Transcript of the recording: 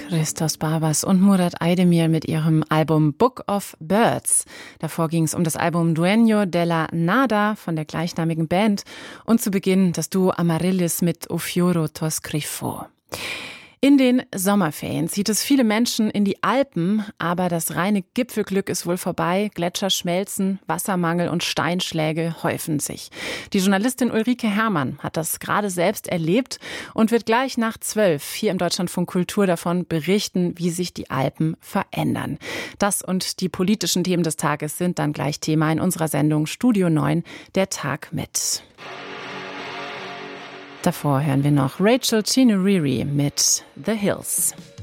Christos Barbas und Murat Aydemir mit ihrem Album Book of Birds. Davor ging es um das Album Dueño de la Nada von der gleichnamigen Band und zu Beginn das Duo Amaryllis mit O Fioro Toscrifo. In den Sommerferien zieht es viele Menschen in die Alpen, aber das reine Gipfelglück ist wohl vorbei. Gletscher schmelzen, Wassermangel und Steinschläge häufen sich. Die Journalistin Ulrike Herrmann hat das gerade selbst erlebt und wird gleich nach 12 hier im Deutschlandfunk Kultur davon berichten, wie sich die Alpen verändern. Das und die politischen Themen des Tages sind dann gleich Thema in unserer Sendung Studio 9, der Tag mit. Davor hören wir noch Rachel Chinouriri mit The Hills.